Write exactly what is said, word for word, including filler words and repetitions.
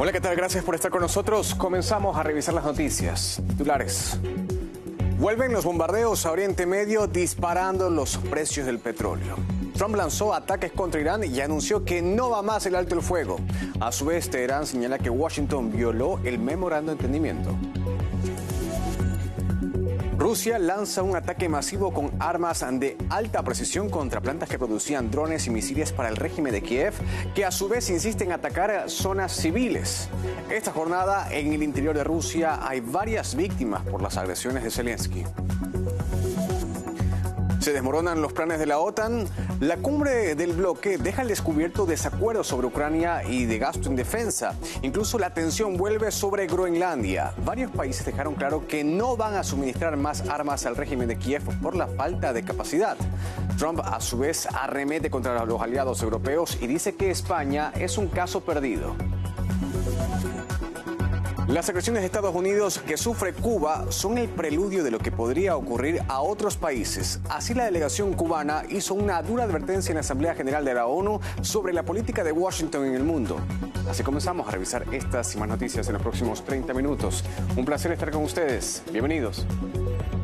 Hola, ¿qué tal? Gracias por estar con nosotros. Comenzamos a revisar las noticias. Titulares. Vuelven los bombardeos a Oriente Medio disparando los precios del petróleo. Trump lanzó ataques contra Irán y anunció que no va más el alto el fuego. A su vez, Teherán señala que Washington violó el memorando de entendimiento. Rusia lanza un ataque masivo con armas de alta precisión contra plantas que producían drones y misiles para el régimen de Kiev, que a su vez insiste en atacar zonas civiles. Esta jornada, en el interior de Rusia, hay varias víctimas por las agresiones de Zelensky. Se desmoronan los planes de la OTAN. La cumbre del bloque deja al descubierto desacuerdos sobre Ucrania y de gasto en defensa. Incluso la tensión vuelve sobre Groenlandia. Varios países dejaron claro que no van a suministrar más armas al régimen de Kiev por la falta de capacidad. Trump, a su vez, arremete contra los aliados europeos y dice que España es un caso perdido. Las agresiones de Estados Unidos que sufre Cuba son el preludio de lo que podría ocurrir a otros países. Así, la delegación cubana hizo una dura advertencia en la Asamblea General de la ONU sobre la política de Washington en el mundo. Así comenzamos a revisar estas y más noticias en los próximos treinta minutos. Un placer estar con ustedes. Bienvenidos.